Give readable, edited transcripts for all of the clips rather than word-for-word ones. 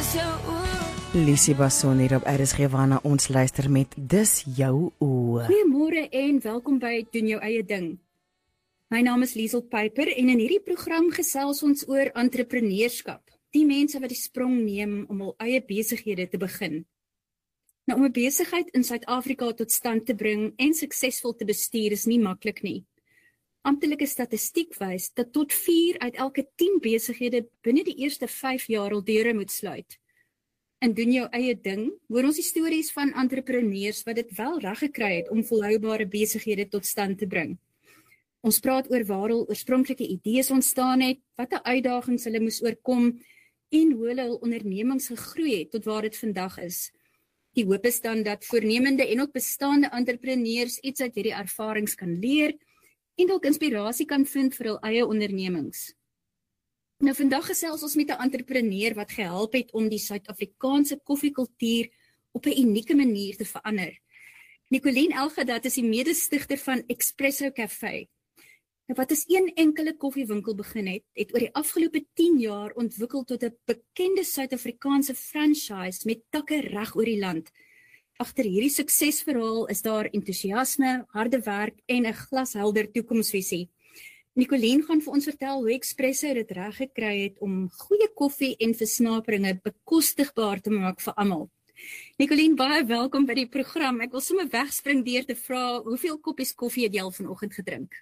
Lisie Basson hier op RSG waarna ons luister met Dis jou oë. Goeiemôre en welkom by Doen jou eie ding. My naam is Liesel Piper en in hierdie program gesels ons oor entrepreneurskap. Die mense wat die sprong neem om hul eie besighede te begin. Nou, om 'n besigheid in Suid-Afrika tot stand te bring en suksesvol te bestuur is nie maklik nie. Amptelike statistiek wys dat tot 4 uit elke 10 besighede binne die eerste 5 jaar al deure moet sluit. En Doen jou eie ding, hoor ons die stories van entrepreneurs wat dit wel reg gekry het om volhoubare besighede tot stand te bring. Ons praat oor waar hul oorspronklike idees ontstaan het, watter uitdagings hulle moes oorkom en hoe hulle hul ondernemings gegroei het tot waar dit vandag is. Die hoop is dan dat voornemende en ook bestaande entrepreneurs iets uit hierdie ervarings kan leer en dalk inspirasie kan vind vir hul eie ondernemings. Nou, vandag gesels ons met 'n entrepreneur wat gehelp het om die Suid-Afrikaanse koffiekultuur op 'n unieke manier te verander. Nicoline Elgadat is die mede-stigter van Espresso Café. Nou, wat as een enkele koffiewinkel begin het oor die afgelope 10 jaar ontwikkel tot 'n bekende Suid-Afrikaanse franchise met takke reg oor die land. Agter hierdie suksesverhaal is daar entoesiasme, harde werk en 'n glashelder toekomsvisie. Nicoline gaan vir ons vertel hoe Espresso dit reg gekry het om goeie koffie en versnaperinge bekostigbaar te maak vir almal. Nicoline, baie welkom by die program. Ek wil sommer wegspring deur te vra, hoeveel koppies koffie het jy al vanoggend gedrink?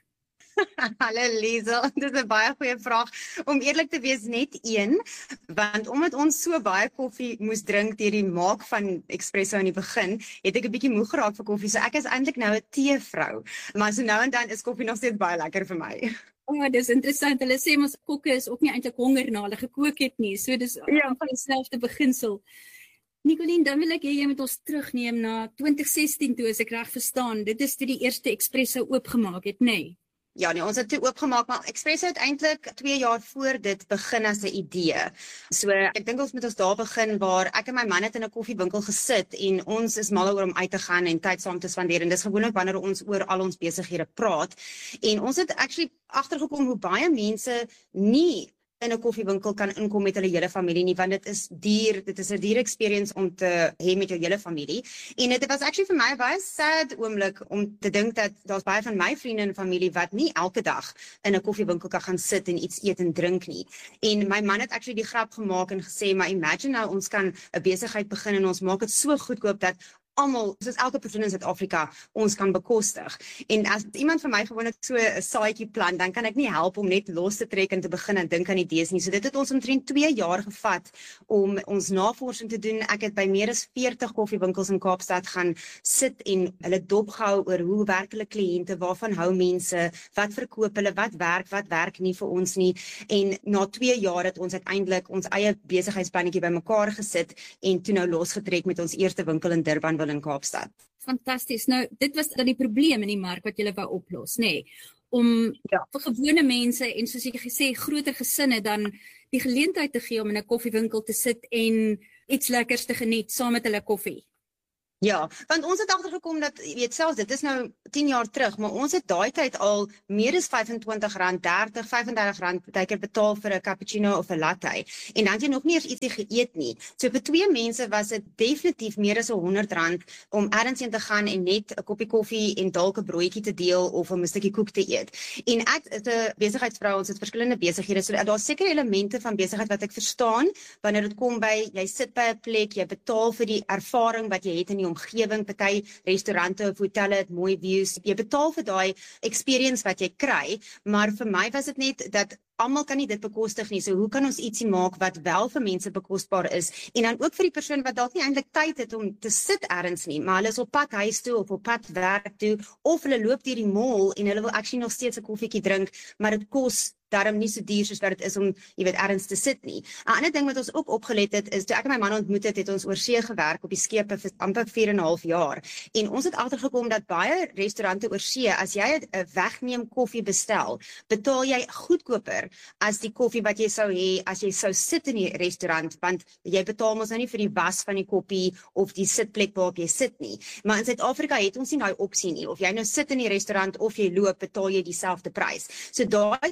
Hallo Liesel, dit is 'n baie goeie vraag. Om eerlik te wees, net een, want omdat ons so baie koffie moes drink deur die maak van Espresso in die begin, het ek 'n bietjie moeg geraak vir koffie, so ek is eintlik nou 'n teevrou. Maar so nou en dan is koffie nog steeds baie lekker vir my. Dis interessant. Hulle sê ons kokke is ook nie eintlik honger na hulle gekook het nie, so dis van dieselfde beginsel. Nicoline, dan wil ek hê jy moet ons terugneem na 2016 toe, as ek reg verstaan. Dit is toe die eerste Espresso oopgemaak het, nê? Ja, nee, ons het toe oopgemaak, maar Espresso het eintlik 2 jaar voor dit begin as 'n idee. So ek dink ons moet ons daar begin waar ek en my man het in 'n koffiewinkel gesit en ons is mal oor om uit te gaan en tyd saam te spandeer en dis gewoonlik wanneer ons oor al ons besighede praat. En ons het actually agtergekom hoe baie mense nie in 'n koffiewinkel kan inkom met hulle hele familie nie, want dit is duur, dit is 'n duur experience om te hê met jou hele familie. En dit was actually vir my 'n baie sad oomblik om te dink dat daar's baie van my vriende en familie wat nie elke dag in 'n koffiewinkel kan gaan sit en iets eet en drink nie. En my man het actually die grap gemaak en gesê, maar imagine nou ons kan 'n besigheid begin en ons maak dit so goedkoop dat almal, soos elke persoon in Suid-Afrika, ons kan bekostig. En as iemand vir my gewoonlik so 'n saadjie plant, dan kan ek nie help om net los te trek en te begin en dink aan idees nie. So dit het ons omtrent 2 jaar gevat om ons navorsing te doen. Ek het by meer as 40 koffiewinkels in Kaapstad gaan sit en hulle dopgehou oor hoe werk hulle kliënte, waarvan hou mense, wat verkoop hulle, wat werk nie vir ons nie. En na 2 jaar het ons uiteindelik ons eie besigheidsplannetjie bymekaar gesit en toe nou losgetrek met ons eerste winkel in Durban in Kaapstad. Fantasties. Nou, dit was dan die probleem in die mark wat julle wou oplos, nê? Om vir gewone mense en soos jy gesê, groter gesinne dan die geleentheid te gee om in 'n koffiewinkel te sit en iets lekkers te geniet saam met hulle koffie. Ja, want ons het agtergekom dat, jy weet selfs, dit is nou 10 jaar terug, maar ons het daai tyd al meer as R25, 30, R35 partykeer betaal vir 'n cappuccino of 'n latte. En dan het jy nog nie eers ietsie geëet nie. So vir 2 mense was dit definitief meer as R100 om ergens heen te gaan en net 'n koppie koffie en dalk 'n broodjie te deel of 'n stukkie koek te eet. En ek is 'n besigheidsvrou, ons het verskillende besighede, so daar's sekere elemente van besigheid wat ek verstaan wanneer dit kom by jy sit by 'n plek, jy betaal vir die ervaring wat jy het in die omgewing, party restaurante of hotelle het mooi views, jy betaal vir daai experience wat jy kry, maar vir my was dit net dat almal kan nie dit bekostig nie, so hoe kan ons ietsie maak wat wel vir mense bekosbaar is, en dan ook vir die persoon wat dalk nie eintlik tyd het om te sit ergens nie, maar hulle is op pad huis toe of op pad werk toe, of hulle loop deur die mall en hulle wil actually nog steeds 'n koffietjie drink, maar dit kos daarom nie so duur soos wat dit is om, jy weet, ergens te sit nie. 'n Ander ding wat ons ook opgelet het, is toe ek en my man ontmoet het, het ons oor see gewerk op die skepe vir amper 4,5 jaar. En ons het agtergekom dat baie restaurante oor see, as jy 'n wegneem koffie bestel, betaal jy goedkoper as die koffie wat jy sou hê as jy sou sit in die restaurant, want jy betaal mos nou nie vir die was van die koppie of die sitplek waarop jy sit nie. Maar in Suid-Afrika het ons nie daai opsie nie. Of jy nou sit in die restaurant of jy loop, betaal jy dieselfde prys. So daai alles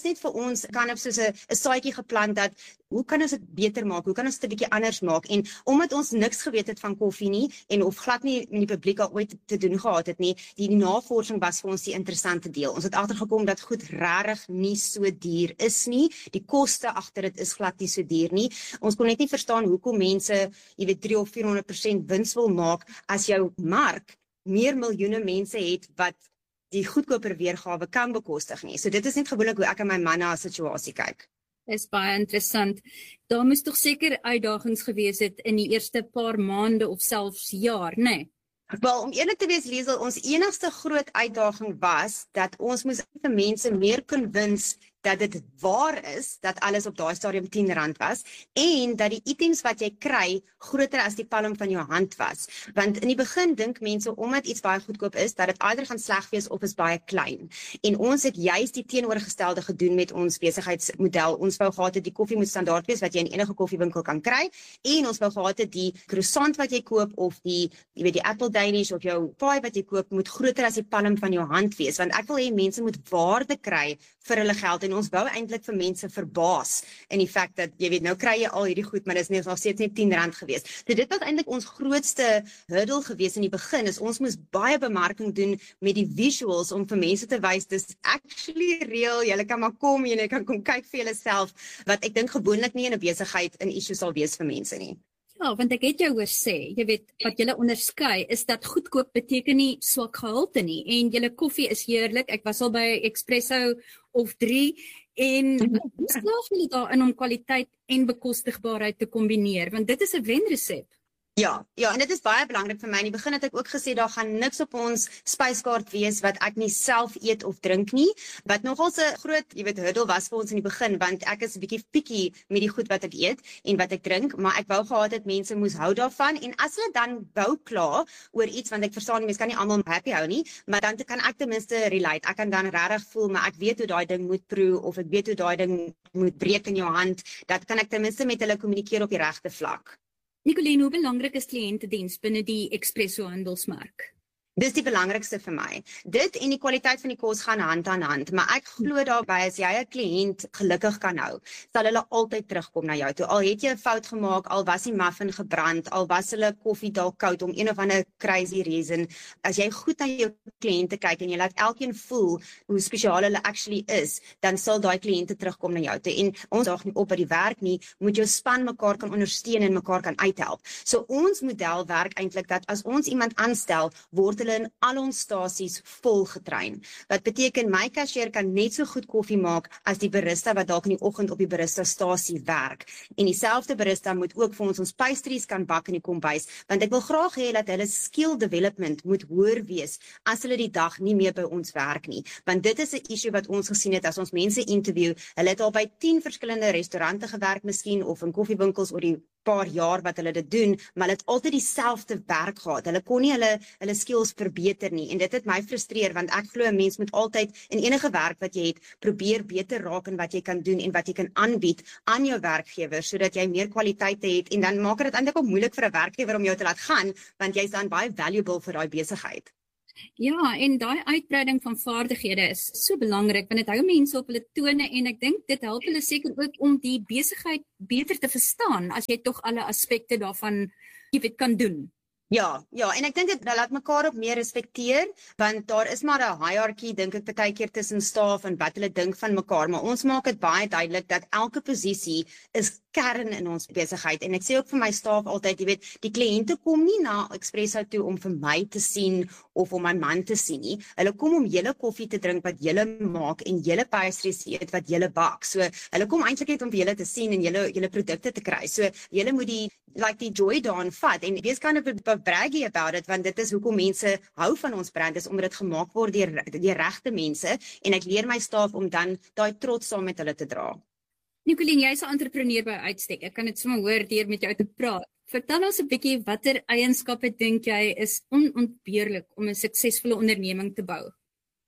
net vir ons kan op soos 'n saadjie geplant dat hoe kan ons dit beter maak? Hoe kan ons dit 'n bietjie anders maak? En omdat ons niks geweet het van koffie nie en of glad nie in die publiek al ooit te doen gehad het nie, die navorsing was vir ons die interessante deel. Ons het agtergekom dat goed regtig nie so duur is nie. Die koste agter dit is glad nie so duur nie. Ons kon net nie verstaan hoekom mense, 300 of 400% wins wil maak as jou mark meer miljoene mense het wat die goedkoper weergawe kan bekostig nie. So dit is net gewoonlik hoe ek en my man na 'n situasie kyk. Is baie interessant. Daar moes tog seker uitdagings gewees het in die eerste paar maande of selfs jaar, né? Nee? Wel, om eerlik te wees, Liesel, ons enigste groot uitdaging was dat ons moes vir mense meer convince dat dit waar is, dat alles op daai stadium R10 was, en dat die items wat jy kry, groter as die palm van jou hand was. Want in die begin dink mense, omdat iets baie goedkoop is, dat dit either gaan sleg wees of is baie klein. En ons het juist die teenoorgestelde gedoen met ons besigheidsmodel. Ons wou gehad het die koffie moet standaard wees, wat jy in enige koffiewinkel kan kry, en ons wou gehad het die croissant wat jy koop, of die Apple Danish, of jou pie wat jy koop, moet groter as die palm van jou hand wees. Want ek wil hê mense moet waarde kry vir hulle geld, en ons wou eintlik vir mense verbaas in die feit dat, nou kry jy al hierdie goed, maar dit is nog steeds net R10 gewees. So dit was eintlik ons grootste hurdle gewees in die begin, is ons moes baie bemarking doen met die visuals, om vir mense te wys, dis actually real, julle kan maar kom, julle kan kom kyk vir julleself, wat ek dink gewoonlik nie in 'n besigheid 'n issue sal wees vir mense nie. Ja, want ek het jou hoor sê, jy weet, wat julle onderskei is dat goedkoop beteken nie swak gehalte nie, en julle koffie is heerlik. Ek was al by Espresso of 3, en slaag julle daarin om kwaliteit en bekostigbaarheid te kombineer, want dit is 'n wenresep. Ja, en dit is baie belangrik vir my. In die begin het ek ook gesê, daar gaan niks op ons spyskaart wees wat ek nie self eet of drink nie, wat nogal 'n groot, hurdle was vir ons in die begin, want ek is 'n bietjie picky met die goed wat ek eet en wat ek drink, maar ek wou gehad het mense moes hou daarvan, en as hulle dan wou kla oor iets, want ek verstaan, mense kan nie almal happy hou nie, maar dan kan ek ten minste relate. Ek kan dan regtig voel, maar ek weet hoe daai ding moet proe, of ek weet hoe daai ding moet breek in jou hand, dat kan ek ten minste met hulle kommunikeer op die regte vlak. Nicoline, hoe belangrik is kliëntediens binne die Espresso handelsmerk? Dis die belangrikste vir my. Dit en die kwaliteit van die kos gaan hand aan hand, maar ek glo daarby, as jy 'n kliënt gelukkig kan hou, sal hulle altyd terugkom na jou toe. Al het jy 'n fout gemaak, al was die muffin gebrand, al was hulle koffie dalk koud om een of ander crazy reason, as jy goed na jou kliënte kyk en jy laat elkeen voel hoe spesiaal hulle actually is, dan sal daai kliënte terugkom na jou toe. En ons daag nie op by die werk nie, moet jou span mekaar kan ondersteun en mekaar kan uithelp. So ons model werk eintlik dat as ons iemand aanstel, word in al ons stasies vol getrein. Wat beteken my cashier kan net so goed koffie maak as die barista wat dalk in die oggend op die barista stasie werk. En dieselfde barista moet ook vir ons pastries kan bak in die kombuis, want ek wil graag hê dat hulle skill development moet hoër wees as hulle die dag nie meer by ons werk nie. Want dit is 'n issue wat ons gesien het as ons mense interview. Hulle het al by 10 verskillende restaurante gewerk miskien, of in koffiewinkels oor die paar jaar wat hulle dit doen, maar hulle het altyd dieselfde werk gehad. Hulle kon nie hulle skills verbeter nie, en dit het my frustreer, want ek glo 'n mens moet altyd in enige werk wat jy het, probeer beter raak in wat jy kan doen en wat jy kan aanbied aan jou werkgewer, sodat jy meer kwaliteite het, en dan maak dit eintlik ook moeilik vir 'n werkgewer om jou te laat gaan, want jy's dan baie valuable vir daai besigheid. Ja, en daai uitbreiding van vaardighede is so belangrik, want dit hou mense op hulle tone, en ek dink dit help hulle seker ook om die besigheid beter te verstaan, as jy tog alle aspekte daarvan kan doen. Ja, en ek dink dit laat mekaar op meer respekteer, want daar is maar 'n hierarchy, dink ek partykeer tussen staf en wat hulle dink van mekaar, maar ons maak dit baie duidelik dat elke posisie is kern in ons besigheid, en ek sê ook vir my staf altyd, die kliënte kom nie na Espresso toe om vir my te sien of om my man te sien nie, hulle kom om julle koffie te drink wat julle maak en julle pastries eet wat julle bak, so hulle kom eintlik net om vir julle te sien en julle produkte te kry, so julle moet die joy daarin vat, en wees kind of braggy about it, want dit is hoekom mense hou van ons brand, is omdat dit gemaak word deur regte mense, en ek leer my staf om dan daai trots saam met hulle te dra. Nicoline, jy's 'n entrepreneur by uitstek. Ek kan dit sommer hoor deur met jou te praat. Vertel ons 'n bietjie, watter eienskappe dink jy is onontbeerlik om 'n suksesvolle onderneming te bou?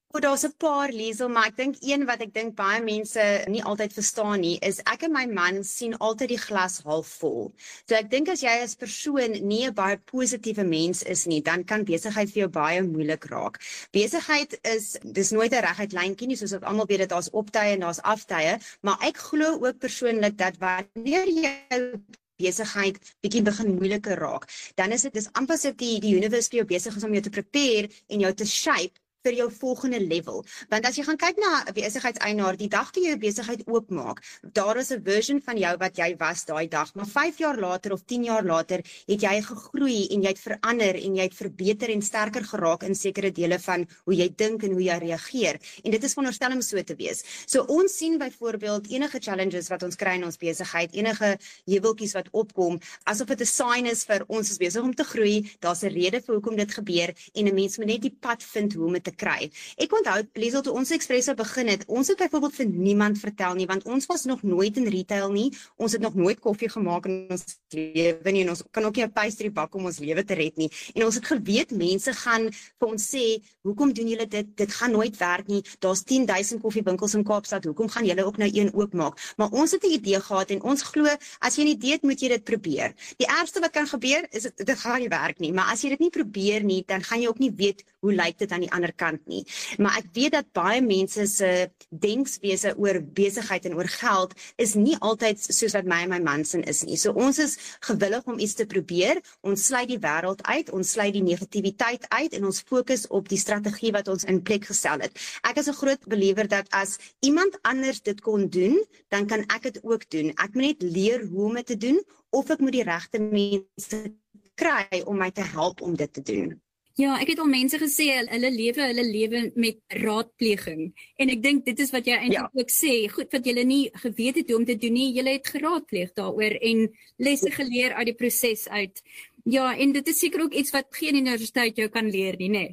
Daar's 'n paar, Liesel, maar ek dink een wat ek dink baie mense nie altyd verstaan nie, is ek en my man sien altyd die glas half vol. So ek dink as jy as persoon nie 'n baie positiewe mens is nie, dan kan besigheid vir jou baie moeilik raak. Besigheid dis nooit 'n reguit lyntjie nie, soos wat almal weet, daar's optye en daar's aftye, maar ek glo ook persoonlik dat wanneer jy besigheid bietjie begin moeiliker raak, dan is dis amper asof die universe vir jou besig is om jou te prepare en jou te shape vir jou volgende level. Want as jy gaan kyk na 'n besigheidseienaar, die dag toe jy jou besigheid oopmaak, daar is 'n version van jou wat jy was daai dag, maar 5 jaar later of 10 jaar later het jy gegroei en jy het verander en jy het verbeter en sterker geraak in sekere dele van hoe jy dink en hoe jy reageer. En dit is veronderstel om so te wees. So ons sien byvoorbeeld enige challenges wat ons kry in ons besigheid, enige heuweltjies wat opkom, asof dit 'n sign is vir ons is besig om te groei, daar's 'n rede vir hoekom dit gebeur en 'n mens moet net die pad vind hoe om dit te kry. Ek onthou, Liesel, toe ons Expresso begin het, ons het byvoorbeeld vir niemand vertel nie, want ons was nog nooit in retail nie, ons het nog nooit koffie gemaak in ons lewe nie, en ons kan ook nie 'n pastry bak om ons lewe te red nie, en ons het geweet, mense gaan vir ons sê, hoekom doen julle dit gaan nooit werk nie, daar's 10,000 koffiewinkels in Kaapstad, hoekom gaan julle ook nou een oopmaak, maar ons het 'n idee gehad, en ons glo, as jy 'n idee het, moet jy dit probeer. Die ergste wat kan gebeur, is dit gaan nie werk nie, maar as jy dit nie probeer nie, dan gaan jy ook nie weet, hoe lyk dit aan die ander kant nie. Maar ek weet dat baie mense se denkswese oor besigheid en oor geld is nie altyd soos wat my en my man se is nie. So ons is gewillig om iets te probeer, ons sluit die wêreld uit, ons sluit die negativiteit uit en ons fokus op die strategie wat ons in plek gestel het. Ek is 'n groot believer dat as iemand anders dit kon doen, dan kan ek dit ook doen. Ek moet net leer hoe om dit te doen, of ek moet die regte mense kry om my te help om dit te doen. Ja, ek het al mense gesê, hulle lewe met raadpleging. En ek dink dit is wat jy eintlik ook sê, goed, wat julle nie geweet het hoe om te doen nie, julle het geraadpleeg daaroor en lesse geleer uit die proses uit. Ja, en dit is seker ook iets wat geen universiteit jou kan leer nie, né?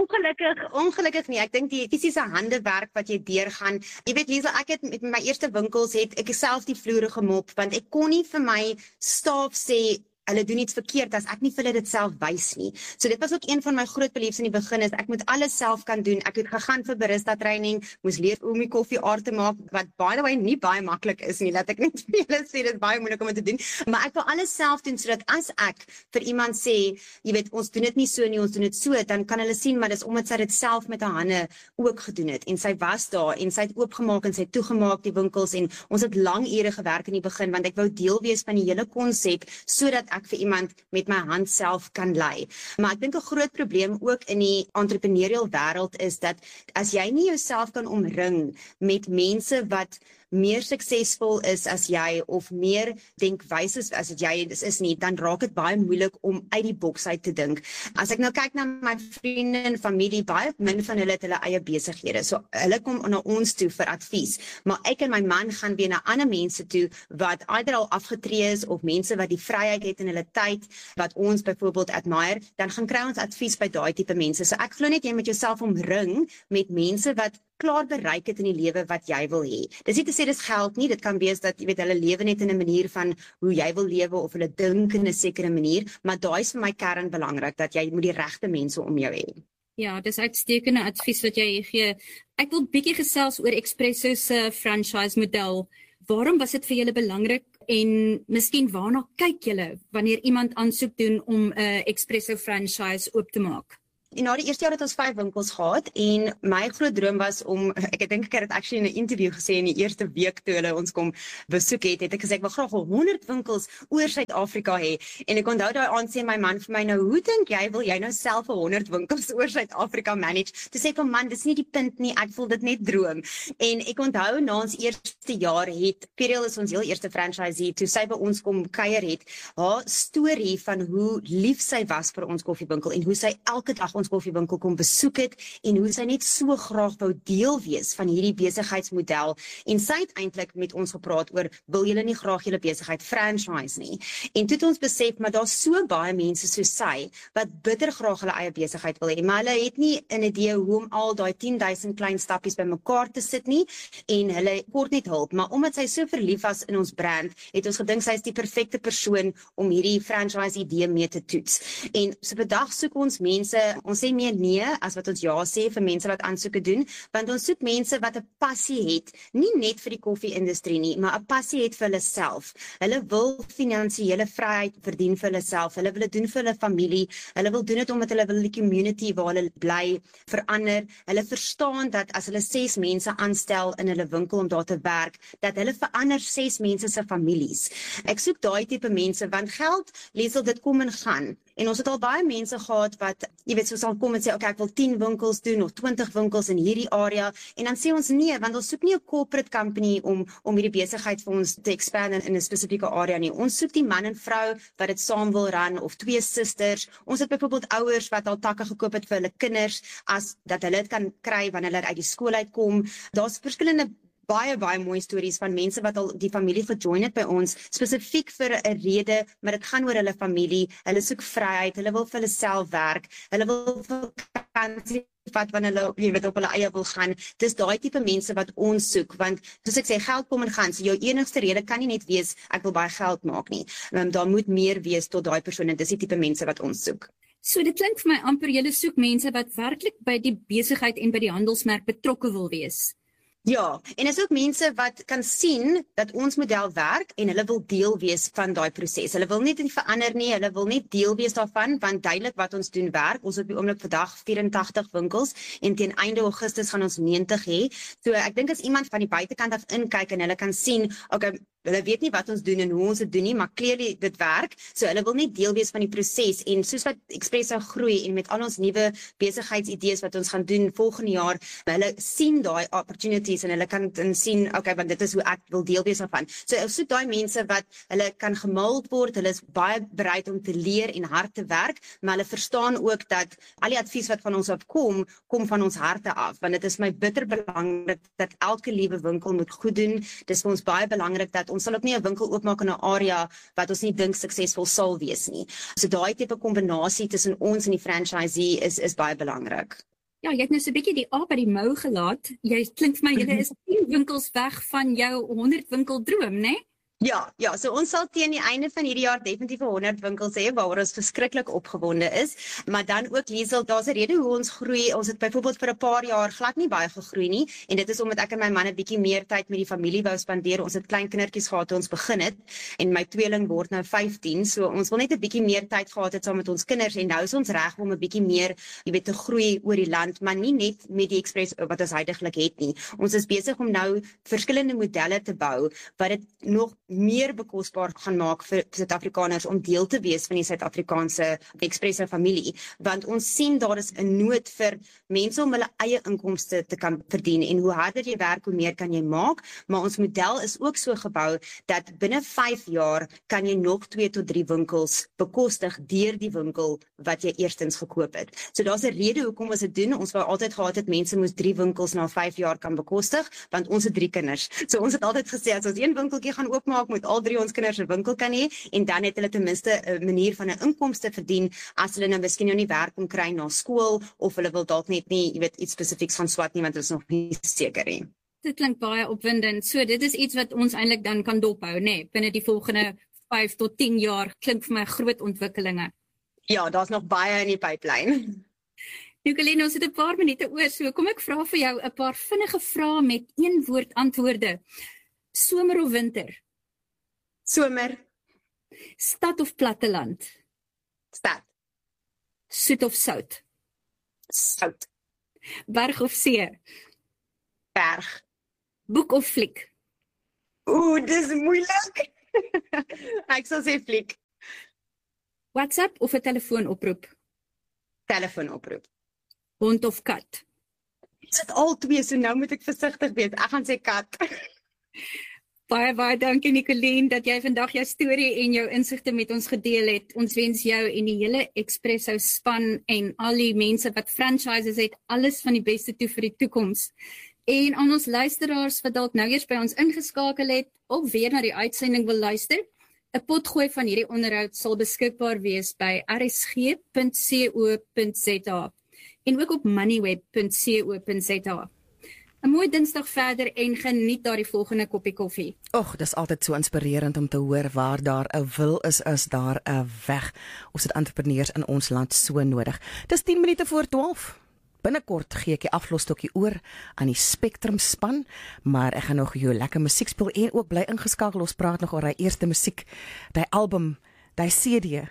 Ongelukkig nie. Ek dink die fisiese handewerk wat jy deurgaan. Jy weet, Liesel, ek het met my eerste winkels ek self die vloere gemop, want ek kon nie vir my staf sê hulle doen iets verkeerd as ek nie vir hulle dit self wys nie. So dit was ook een van my groot beliefs in die begin is, ek moet alles self kan doen. Ek het gegaan vir barista training, moes leer hoe om die koffie aard te maak, wat by the way nie baie maklik is nie, laat ek net vir julle sê, dit is baie moeilik om dit te doen, maar ek wil alles self doen, sodat as ek vir iemand sê, jy weet, ons doen dit nie so nie, ons doen dit so, dan kan hulle sien, maar dis omdat sy dit self met haar hande ook gedoen het, en sy was daar, en sy het oopgemaak, en sy het toegemaak die winkels, en ons het lang ure gewerk in die begin, want ek wou deel wees van die hele konsep, sodat ek vir iemand met my hand self kan lei. Maar ek dink 'n groot probleem ook in die entrepreneurial wêreld is dat as jy nie jouself kan omring met mense wat meer suksesvol is as jy of meer denkwys is as jy is nie, dan raak dit baie moeilik om uit die boks uit te dink. As ek nou kyk na my vriende en familie, baie min van hulle het hulle eie besighede. So hulle kom na ons toe vir advies, maar ek en my man gaan weer na ander mense toe wat either al afgetree is of mense wat die vryheid het in hulle tyd wat ons byvoorbeeld admire, dan gaan kry ons advies by daai tipe mense. So ek glo net jy moet jouself omring met mense wat klaar bereik het in die lewe wat jy wil hê. Dis nie te sê dis geld nie, dit kan wees dat jy weet hulle lewe net in 'n manier van hoe jy wil lewe of hulle dink in 'n sekere manier, maar daai is vir my kern belangrik dat jy moet die regte mense om jou hê. Ja, dis uitstekende advies wat jy gee. Ek wil bietjie gesels oor Expresso se franchise model. Waarom was dit vir julle belangrik en miskien waarna kyk julle wanneer iemand aansoek doen om 'n Expresso franchise oop te maak? En na die eerste jaar het ons 5 winkels gehad en my groot droom was om, ek dink ek het dit actually in 'n interview gesê in die eerste week toe hulle ons kom besoek het ek gesê ek wil graag 100 winkels oor Suid-Afrika hê. En ek onthou daai aand sê my man vir my, nou hoe dink jy, wil jy nou self 100 winkels oor Suid-Afrika manage? Toe sê ek van man, dis nie die punt nie, ek voel dit net droom. En ek onthou na ons eerste jaar het Periel is ons heel eerste franchisee, toe sy by ons kom kuier het, haar storie van hoe lief sy was vir ons koffiewinkel en hoe sy elke dag ons koffiewinkel kom besoek het en hoe sy net so graag wou deel wees van hierdie besigheidsmodel en sy het eintlik met ons gepraat oor wil julle nie graag julle besigheid franchise nie en toe het ons besef maar daar's so baie mense soos sy wat bitter graag hulle eie besigheid wil hê maar hulle het nie 'n idee hoe om al daai 10,000 klein stappies bymekaar te sit nie en hulle kort net hulp maar omdat sy so verlief was in ons brand het ons gedink sy is die perfekte persoon om hierdie franchise idee mee te toets en so vandag soek ons mense ons Ons sê meer nee as wat ons ja sê vir mense wat aansoeke doen, want ons soek mense wat 'n passie het, nie net vir die koffie-industrie nie, maar 'n passie het vir hulle self. Hulle wil finansiële vryheid verdien vir hulle self. Hulle wil dit doen vir hulle familie. Hulle wil doen dit omdat hulle wil die community waar hulle bly verander. Hulle verstaan dat as hulle 6 mense aanstel in hulle winkel om daar te werk, dat hulle verander 6 mense se families. Ek soek daai tipe mense want geld, Liesel, dit kom en gaan. En ons het al baie mense gehad wat, jy weet, so sal kom en sê, okay, ek wil 10 winkels doen of 20 winkels in hierdie area. En dan sê ons nee, want ons soek nie 'n corporate company om hierdie besigheid vir ons te expand in 'n spesifieke area nie. Ons soek die man en vrou wat dit saam wil run of 2 susters. Ons het byvoorbeeld ouers wat al takke gekoop het vir hulle kinders as dat hulle dit kan kry wanneer hulle uit die skool uitkom. Daar's verskillende baie mooi stories van mense wat al die familie gejoin het by ons, spesifiek vir 'n rede, maar dit gaan oor hulle familie. Hulle soek vryheid, hulle wil vir hulle self werk, hulle wil vakansie vat wanneer hulle, jy weet, op hulle eie wil gaan. Dis daai tipe mense wat ons soek, want soos ek sê, geld kom en gaan. So jou enigste rede kan nie net wees ek wil baie geld maak nie. Daar moet meer wees tot daai persoon en dis die tipe mense wat ons soek. So dit klink vir my amper julle soek mense wat werklik by die besigheid en by die handelsmerk betrokke wil wees. Ja, en is ook mense wat kan sien dat ons model werk en hulle wil deel wees van daai proses. Hulle wil net nie verander nie, hulle wil net deel wees daarvan, want duidelik wat ons doen werk. Ons het op die oomblik vandag 84 winkels en teen einde Augustus gaan ons 90 hê. So ek dink as iemand van die buitekant af inkyk en hulle kan sien, okay, hulle weet nie wat ons doen en hoe ons dit doen nie, maar clearly dit werk. So hulle wil net deel wees van die proses en soos wat Expresso groei en met al ons nuwe besigheidsidees wat ons gaan doen volgende jaar, hulle sien daai opportunities en hulle kan dan sien, okay, want dit is hoe ek wil deel wees daarvan. So ek soek daai mense wat hulle kan gemould word, hulle is baie bereid om te leer en hard te werk, maar hulle verstaan ook dat al die advies wat van ons afkom, kom van ons harte af, want dit is my bitter belangrik dat elke liewe winkel moet goed doen. Dis vir ons baie belangrik dat ons sal ook nie 'n winkel oopmaak in 'n area wat ons nie dink suksesvol sal wees nie. So daai tipe kombinasie tussen ons en die franchisee is baie belangrik. Ja, jy het nou so 'n bietjie die aap by die mou gelaat. Jy klink vir my jy is 10 winkels weg van jou 100 winkel droom, né? Ja, so ons sal teen die einde van hierdie jaar definitief 100 winkels hê waaroor ons verskriklik opgewonde is, maar dan ook Liesel, daar's 'n rede hoe ons groei. Ons het byvoorbeeld vir 'n paar jaar glad nie baie gegroei nie en dit is omdat ek en my man 'n bietjie meer tyd met die familie wou spandeer. Ons het klein kindertjies gehad toe ons begin het en my tweeling word nou 15, so ons wil net 'n bietjie meer tyd gehad het saam met ons kinders en nou is ons reg om 'n bietjie meer, jy weet, te groei oor die land, maar nie net met die Express wat ons heidaglik het nie. Ons is besig om nou verskillende modelle te bou wat dit nog meer bekosbaar gaan maak vir Suid-Afrikaners om deel te wees van die Suid-Afrikaanse Expresso familie, want ons sien daar is 'n nood vir mense om hulle eie inkomste te kan verdien en hoe harder jy werk, hoe meer kan jy maak, maar ons model is ook so gebou dat binne 5 jaar kan jy nog 2 tot 3 winkels bekostig deur die winkel wat jy eerstens gekoop het. So daar's 'n rede hoekom ons dit doen. Ons wou altyd gehad het mense moes 3 winkels na 5 jaar kan bekostig, want ons het 3 kinders. So ons het altyd gesê as ons een winkeltjie gaan oopmaak, moet al 3 ons kinders 'n winkel kan hê en dan het hulle ten minste 'n manier van 'n inkomste verdien as hulle nou miskien nou nie werk kon kry na skool of hulle wil dalk net nie, jy weet, iets spesifieks gaan swat nie want hulle is nog nie seker nie. Dit klink baie opwindend. So dit is iets wat ons eintlik dan kan dophou, né? Binne die volgende 5 tot 10 jaar klink vir my groot ontwikkelinge. Ja, daar's nog baie in die pipeline. Nicoline, ons het 'n paar minute oor, so kom ek vra vir jou 'n paar vinnige vrae met 1 woord antwoorde. Somer of winter? Somer. Stad of platteland? Stad. Soet of sout? Sout. Berg of see? Berg. Boek of fliek? Dis moeilik. Ek sal sê fliek. WhatsApp of 'n telefoonoproep? Telefoonoproep. Hond of kat? Dit is al 2, so nou moet ek versigtig wees. Ek gaan sê kat. Baie dankie Nicoline dat jy vandag jou storie en jou insigte met ons gedeel het. Ons wens jou en die hele Expresso span en al die mense wat franchises het, alles van die beste toe vir die toekoms. En aan ons luisteraars wat dalk nou eers by ons ingeskakel het of weer na die uitsending wil luister, 'n potgooi van hierdie onderhoud sal beskikbaar wees by rsg.co.za en ook op moneyweb.co.za. 'n mooi Dinsdag verder en geniet daardie volgende koppie koffie. Och, dis altyd so inspirerend om te hoor waar daar 'n wil is daar 'n weg. Ons het entrepreneurs in ons land so nodig. Dis 10 minute voor 12. Binnekort gee ek die aflosstokkie oor aan die Spectrum span, maar ek gaan nog jou lekker musiek speel en ook bly ingeskakel. Ons praat nog oor hy eerste musiek, die album, die CD,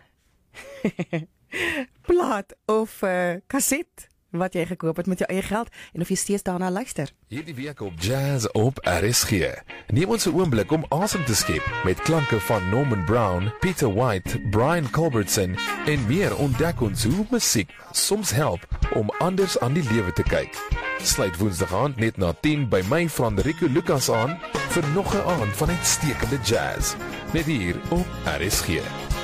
plaat of kaset wat jy gekoop het met jou eie geld en of jy steeds daarna luister. Hierdie week op Jazz op RSG. Neem ons 'n oomblik om asem te skep met klanke van Norman Brown, Peter White, Brian Culbertson en meer. Ontdek ons hoe musiek soms help om anders aan die lewe te kyk. Sluit Woensdag aand net na 10 by my Franderico Lucas aan vir nog 'n aand van uitstekende jazz. Net hier op RSG.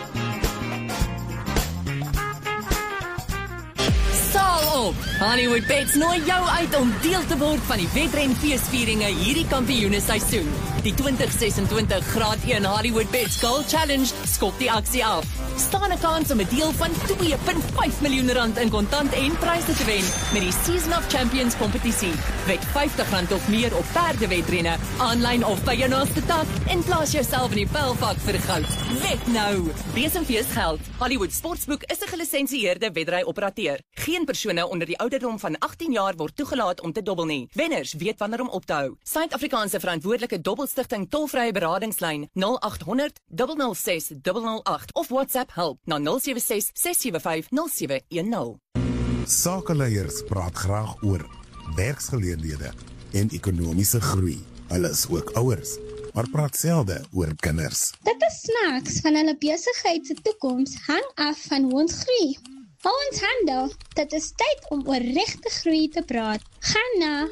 Op. Hollywood Bets nooi jou uit om deel te word van die wedren feesvieringe hierdie kampioenesseisoen. Die 2026 Graad 1 Hollywood Bets Gold Challenge skop die aksie af. Staan 'n kans om 'n deel van R2.5 miljoen in kontant en pryse te wen met die Season of Champions kompetisie. Wed R50 of meer op perdewedrenne, aanlyn of by jou naaste tak en plaas jouself in die pylvak vir goud. Wed nou. Besenfees geld. Hollywood Sportsbook is 'n gelisensieerde wedry-operateur. Geen persone onder die ouderdom van 18 jaar word toegelaat om te dobbel nie. Wenners weet wanneer om op te hou. Suid-Afrikaanse verantwoordelike dobbelstigting tolvrye beradingslyn 0800 006 008 of WhatsApp help na 076 675 0710. Sakeleiers praat graag oor werksgeleenthede en ekonomiese groei. Hulle is ook ouers, maar praat selde oor kinders. Dit is snaaks van hulle besigheid se toekoms hang af van hoe ons groei. Hou ons hande, dit is tyd om oor regte groei te praat. Gaan na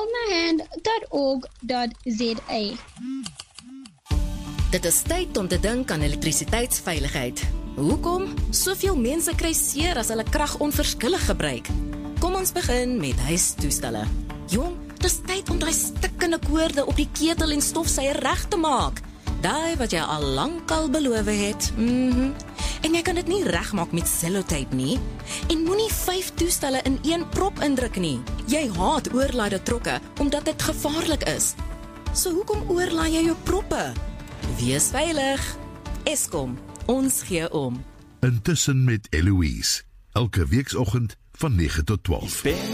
holdmyhand.org.za. Dit is tyd om te dink aan elektrisiteitsveiligheid. Hoekom? Soveel mense kry seer as hulle krag onverskillig gebruik. Kom ons begin met huistoestelle. Jong, dis tyd om daai stikkende koorde op die ketel en stofsuier reg te maak. Daai wat jy al lankal beloof het. En jy kan dit nie regmaak met sellotape nie. En moenie 5 toestelle in een prop indruk nie. Jy haat oorlaaide trokke omdat dit gevaarlik is. So hoekom oorlaai jy jou proppe? Wees veilig. Eskom, ons gee om. Intussen met Eloise, elke weekoggend van 9 tot 12.